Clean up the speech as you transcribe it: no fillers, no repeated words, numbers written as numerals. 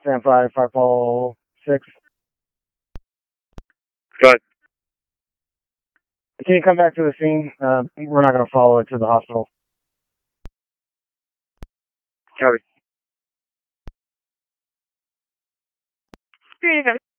Sam 5, 5 Paul 6. Go ahead. Can you come back to the scene? We're not going to follow it to the hospital. Copy.